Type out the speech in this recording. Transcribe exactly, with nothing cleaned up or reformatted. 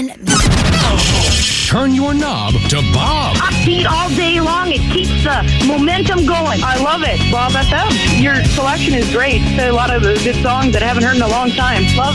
one. Turn your knob to Bob. Upbeat all day long. It keeps the momentum going. I love it. Bob F M. Your selection is great. A lot of good songs that I haven't heard in a long time. Love